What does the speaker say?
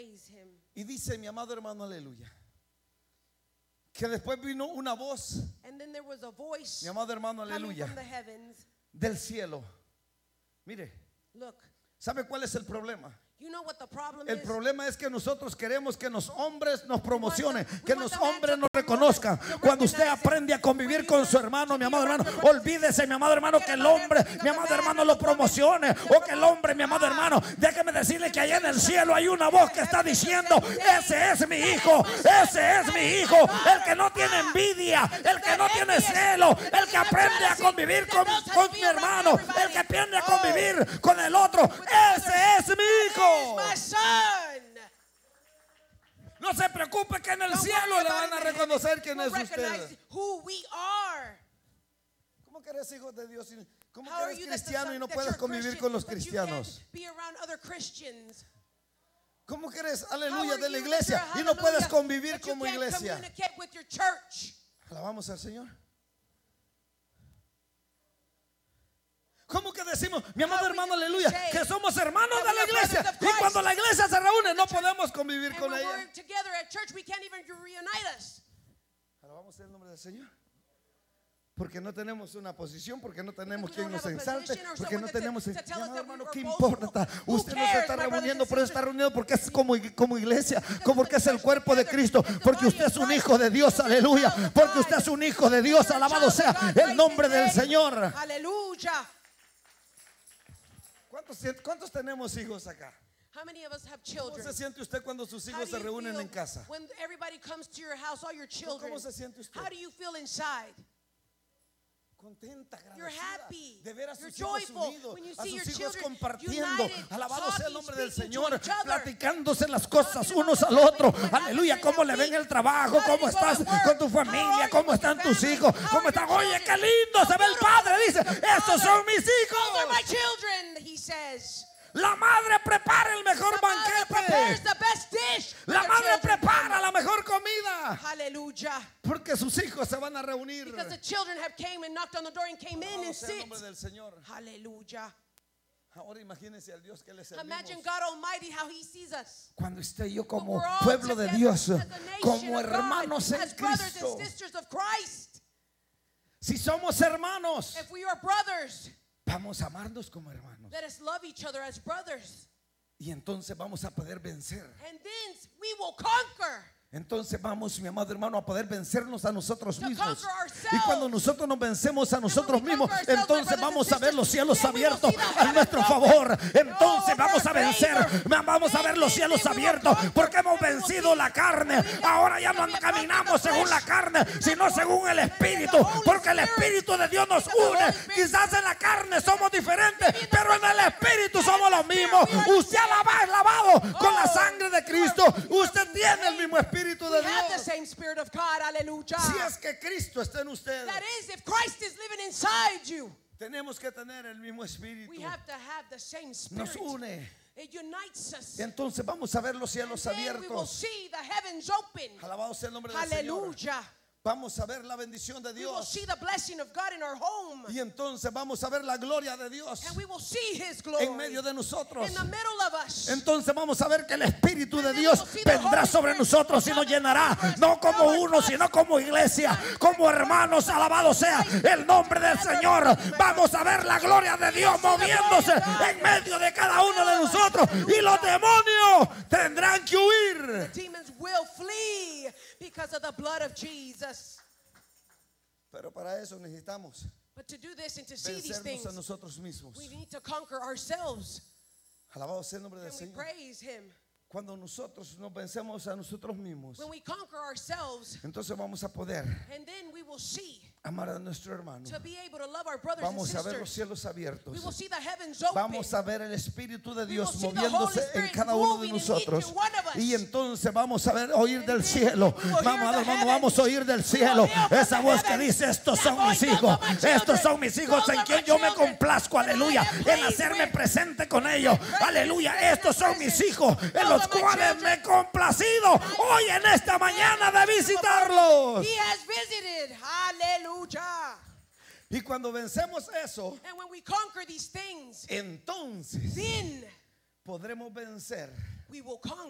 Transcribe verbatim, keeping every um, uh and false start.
praise him. Y dice mi amado hermano, aleluya, que después vino una voz, And then there was a voice mi amado hermano, coming aleluya, from the heavens. del cielo. Mire, Look, ¿sabe cuál es el problema? you know what the problem El is? problema es que nosotros queremos que los hombres nos promocionen, We want the- que we los want the man hombres to nos promote reconozcan. us, to Cuando usted recognize aprende a convivir When you con su learn hermano, to mi be amado around hermano, your brothers, olvídese, mi amado hermano, que el hombre, mi amado hermano, lo promocione, o que el hombre, mi amado hermano, déjeme decirle que allá en el cielo hay una voz que está diciendo: ese es mi hijo, ese es mi hijo, el que no tiene envidia, el que no tiene celo, el que aprende a convivir con, con mi hermano, el que aprende a convivir con el otro, ese es mi hijo. My son. No se preocupe que en el Don't cielo worry le about van a it in heaven. reconocer quién We'll es recognize usted. who we are. ¿Cómo que eres hijo de Dios? y- ¿Cómo How que are eres you that the cristiano son- y no that puedes you're convivir Christian, con los but you can't cristianos? be around other Christians? ¿Cómo que eres, How aleluya, are de la you that iglesia you're y no puedes hallelujah, convivir but you como can't iglesia? communicate with your church? Alabamos al Señor. ¿Cómo que decimos, mi amado How we hermano, do aleluya, say que somos hermanos that de we la are iglesia? brothers of Y Christ. cuando la iglesia se reúne no podemos convivir And con when ella. we're together at church, we can't even reunite us. Alabamos el nombre del Señor. Porque no tenemos una posición, porque no tenemos we quien don't nos have a ensalte, position or porque no someone to- tenemos. to Mi tell us amado that we hermano, were ¿qué boastful? importa? Who Usted no se cares, está my brothers reuniendo and por estar sisters? reunido porque es como, como iglesia, como porque es el cuerpo de Cristo, porque usted es un hijo de Dios, aleluya, porque usted es un hijo de Dios, alabado sea el nombre del Señor. Hallelujah. ¿Cuántos, cuántos tenemos hijos acá? How many of us have ¿Cómo children? se siente usted cuando sus How hijos do se you reúnen feel en casa? when everybody comes to your house, all your children? ¿Cómo se siente usted? How do you feel inside? Contenta, You're agradecida happy. de ver a You're sus hijos joyful unidos, when you a see your sus hijos children compartiendo, united, alabado sea el talking, nombre del speaking to Señor, each other, platicándose las cosas talking unos about al what's otro, happening, what aleluya, happens cómo in le their ven el week. trabajo, How cómo do you go estás to work? con tu How are familia, you cómo with están your tus family? hijos, How cómo are están, your oye, children? qué lindo se ve el beautiful padre, is dice, the estos father. son mis Those are my hijos. children, he says. La madre prepara el mejor The mother prepares banquete, the best dish. for la their madre children. prepara la mejor comida, Hallelujah. porque sus hijos se van a reunir. Because the children have came and knocked on the door and came in Alabado and sea el sit. nombre del Señor. Hallelujah. Ahora imagínense al Dios que le Imagine servimos. God Almighty how he sees us. Cuando esté yo When como we're all pueblo de together Dios, as a nation como of God, hermanos en as brothers Cristo. and sisters of Christ. Si somos hermanos, If we are brothers, vamos a amarnos como hermanos. let us love each other as brothers. Y entonces vamos a poder vencer. And then we will conquer. Entonces vamos, mi amado hermano, a poder vencernos a nosotros To mismos. conquer ourselves. Y cuando nosotros nos vencemos a nosotros when we mismos, conquer ourselves, entonces my brothers vamos and a ver los sisters, cielos then we will abiertos see the a heavens nuestro open. favor. Entonces Oh, vamos a for vencer, favor. vamos a ver los Then- cielos then we will abiertos, conquer. porque hemos Then we will vencido see la carne. that we have- Ahora ya no that we have caminamos conquered the según la flesh, carne, sino but según el the Espíritu, Holy porque el Spirit. Espíritu de Dios nos Because the une. Holy Spirit- Quizás en la carne somos diferentes, Maybe in the pero en el flesh, Espíritu but somos in the los Spirit mismos. we are the Usted same. alaba- es lavado con la Oh, sangre de Cristo. Usted tiene el mismo Espíritu de We have the Dios. same Spirit of God. Hallelujah. Si es que Cristo está en usted, That is, if Christ is living inside you, tenemos que tener el mismo Espíritu. we have to have the same Nos Spirit. une. It unites us. Y entonces vamos a ver los cielos And then we will abiertos. see the heavens open. Alabado sea el nombre del Señor. Hallelujah. Vamos a ver la bendición de We will Dios. see the blessing of God in our home. Y entonces vamos a ver la gloria de Dios And we will see His glory en medio de nosotros. in the middle of us. Entonces vamos a ver que el Espíritu de And then Dios we'll see the vendrá Holy sobre Spirit nosotros y nos llenará, no como uno, sino como iglesia, como hermanos. Alabado sea el nombre del Señor. Vamos a ver la gloria de Dios moviéndose en medio de cada uno de nosotros, y los demonios tendrán que huir. The demons will flee because of the blood of Jesus. Pero para eso necesitamos But to do this and to see these vencernos things, a nosotros mismos. we need to conquer ourselves. Alabado sea el nombre del And we Señor. praise Him. Cuando nosotros nos vencemos a nosotros mismos, When we conquer ourselves, entonces vamos a poder and then we will see amar a nuestro hermano. to be able to love our brothers and Vamos a ver los sisters. cielos abiertos. We will see the heavens open. Vamos a ver el Espíritu de We will Dios see the moviéndose Holy en Spirit cada uno de moving in each nosotros. and one of us. Y entonces vamos a ver, oír And del then cielo. we will hear Vamos, the hermano, heavens. vamos a oír del We cielo will hear from esa the voz que heavens. dice: estos That son voice, mis those hijos, are my children. estos son mis hijos Those en are quien my yo me children. complazco, That I aleluya, am en pleased hacerme with. presente con ellos, Present aleluya. with Estos son present. mis hijos en Those los are my cuales children. me he complacido hoy en esta mañana de visitarlos. He has visited. Hallelujah. Y cuando vencemos eso, And when we conquer these things, entonces then podremos vencer we will conquer.